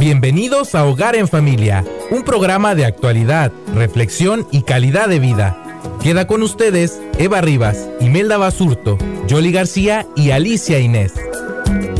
Bienvenidos a Hogar en Familia, un programa de actualidad, reflexión y calidad de vida. Queda con ustedes Eva Rivas, Imelda Basurto, Yoli García y Alicia Inés.